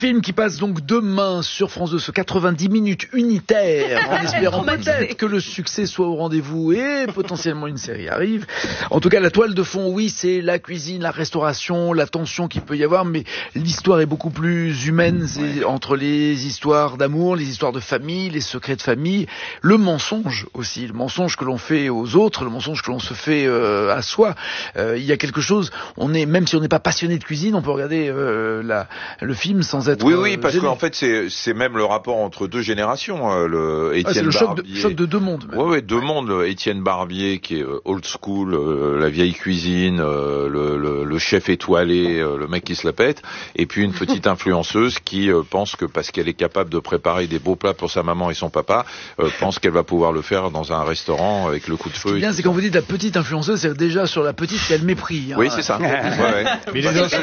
Film qui passe donc demain sur France 2, ce 90 minutes unitaire, en espérant peut-être que le succès soit au rendez-vous et potentiellement une série arrive. En tout cas, la toile de fond, oui, c'est la cuisine, la restauration, la tension qu'il peut y avoir, mais l'histoire est beaucoup plus humaine, c'est entre les histoires d'amour, les histoires de famille, les secrets de famille, le mensonge aussi, le mensonge que l'on fait aux autres, le mensonge que l'on se fait à soi. Il y a quelque chose, même si on n'est pas passionné de cuisine, on peut regarder le film sans être Oui, parce gêné. qu'en fait, c'est même le rapport entre deux générations. C'est le choc de deux mondes. Oui, deux mondes. Étienne Barbier, qui est old school, la vieille cuisine, le chef étoilé, le mec qui se la pète, et puis une petite influenceuse qui pense que parce qu'elle est capable de préparer des beaux plats pour sa maman et son papa, pense qu'elle va pouvoir le faire dans un restaurant avec le coup de feu. Ce qui est bien, c'est quand vous dites la petite influenceuse, c'est déjà sur la petite, il y a le mépris. Hein. Oui, c'est ça. Ouais. Mais les autres,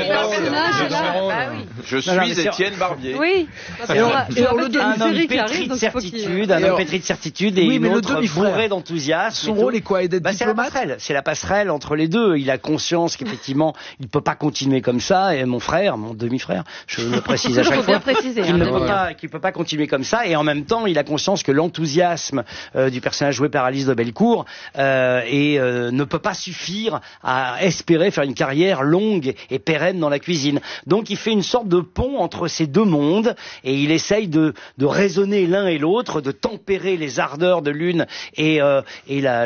je suis Étienne Barbier. Oui. Alors le un homme pétri de certitude, un homme pétri de certitude et une autre bourrée d'enthousiasme. Son rôle est quoi? D'être diplomate? C'est la passerelle entre les deux. Il a conscience qu'effectivement, il peut pas continuer comme ça. Et mon demi-frère, je le précise à chaque fois, qu'il peut pas continuer comme ça. Et en même temps, il a conscience que l'enthousiasme du personnage joué par Alice de Bellecourt ne peut pas suffire à espérer faire une carrière longue et pérenne dans la cuisine. Donc, il fait une sorte de pont entre ces deux mondes et il essaye de raisonner l'un et l'autre, de tempérer les ardeurs de l'une et la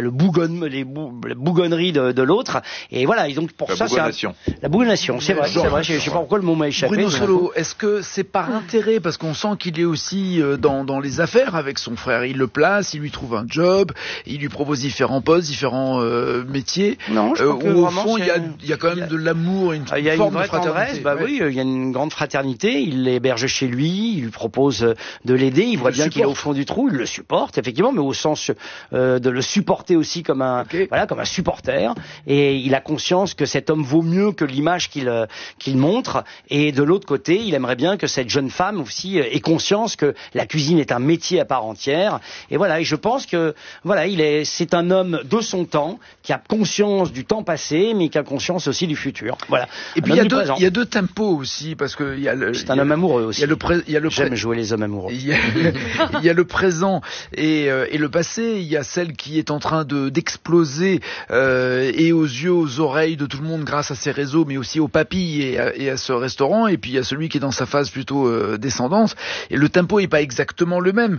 bougonnerie de l'autre. Et voilà. Et donc pour ça, la bougonnation. C'est vrai. Je sais pas pourquoi le mot m'a échappé. Bruno Solo, est-ce que c'est par intérêt, parce qu'on sent qu'il est aussi dans les affaires avec son frère. Il le place, il lui trouve un job, il lui propose différents postes, différents métiers. Non, je crois que au fond, il y a quand même de l'amour, une forme de fraternité. Oui, il y a une grande fraternité. Il l'héberge chez lui, il lui propose de l'aider. Il voit bien qu'il est au fond du trou. Il le supporte effectivement, mais au sens de le supporter aussi comme un supporter. Et il a conscience que cet homme vaut mieux que l'image qu'il montre. Et de l'autre côté, il aimerait bien que cette jeune femme aussi ait conscience que la cuisine est un métier à part entière. Et voilà. Et je pense que c'est un homme de son temps qui a conscience du temps passé, mais qui a conscience aussi du futur. Voilà. Et puis il y a deux tempos aussi, parce que c'est un homme amoureux aussi. J'aime jouer les hommes amoureux. Il y a le présent et le passé. Il y a celle qui est en train d'exploser et aux yeux, aux oreilles de tout le monde grâce à ses réseaux, mais aussi au papy et à ce restaurant. Et puis il y a celui qui est dans sa phase plutôt descendante. Et le tempo est pas exactement le même.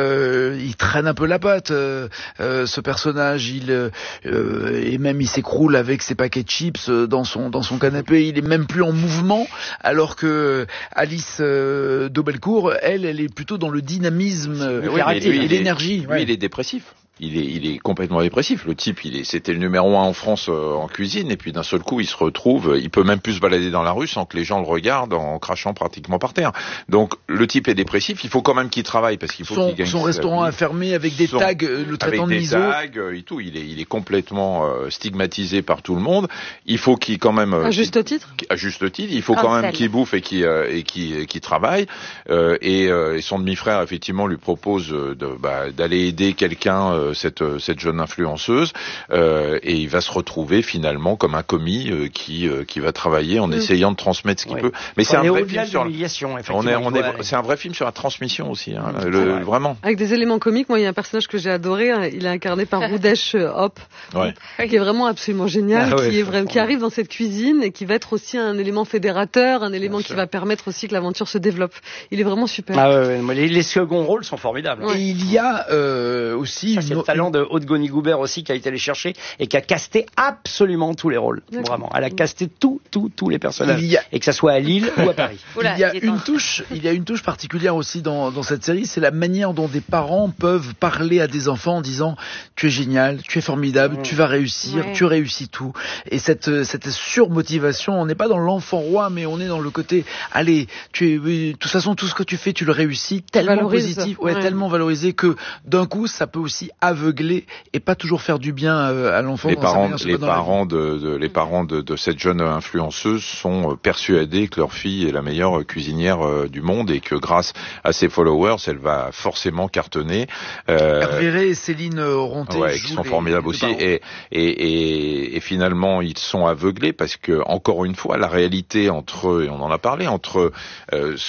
Il traîne un peu la patte. Ce personnage, et même il s'écroule avec ses paquets de chips dans son canapé. Il est même plus en mouvement, alors que Alice de Bellecourt, elle est plutôt dans le dynamisme et l'énergie. Lui, il est dépressif. Il est complètement dépressif. Le type, c'était le numéro 1 en France en cuisine, et puis d'un seul coup, il se retrouve, il peut même plus se balader dans la rue sans que les gens le regardent en crachant pratiquement par terre. Donc, le type est dépressif. Il faut quand même qu'il travaille parce qu'il faut qu'il gagne son restaurant a fermé avec des tags, le traitant de miso. Avec des tags et tout. Il est complètement stigmatisé par tout le monde. Il faut qu'il quand même à juste titre. À juste titre, il faut quand même qu'il bouffe et qu'il travaille. Et son demi-frère effectivement lui propose d'aller aider quelqu'un. Cette jeune influenceuse et il va se retrouver finalement comme un commis qui va travailler en essayant de transmettre ce qu'il peut. Mais c'est un vrai film sur l'humiliation. C'est un vrai film sur la transmission aussi, hein, vraiment. Avec des éléments comiques. Moi, il y a un personnage que j'ai adoré. Il est incarné par Roudesh Hop, qui est vraiment absolument génial, qui arrive dans cette cuisine et qui va être aussi un élément fédérateur, un élément qui va permettre aussi que l'aventure se développe. Il est vraiment super. Les seconds rôles sont formidables. Et il y a aussi le talent de Aude Goni-Goubert aussi qui a été allé chercher et qui a casté absolument tous les rôles. Vraiment. Elle a casté tous les personnages. Et que ça soit à Lille ou à Paris. Il y a une touche particulière aussi dans cette série, c'est la manière dont des parents peuvent parler à des enfants en disant tu es génial, tu es formidable, tu vas réussir, tu réussis tout. Et cette surmotivation, on n'est pas dans l'enfant roi, mais on est dans le côté allez, de toute façon tout ce que tu fais, tu le réussis, tellement positif, tellement valorisé que d'un coup ça peut aussi aveugler et pas toujours faire du bien à l'enfant. Les parents de cette jeune influenceuse sont persuadés que leur fille est la meilleure cuisinière du monde et que grâce à ses followers, elle va forcément cartonner. Hervé Rey et Céline Ronté qui sont formidables aussi. Et finalement, ils sont aveuglés parce que, encore une fois, la réalité entre eux, et on en a parlé, entre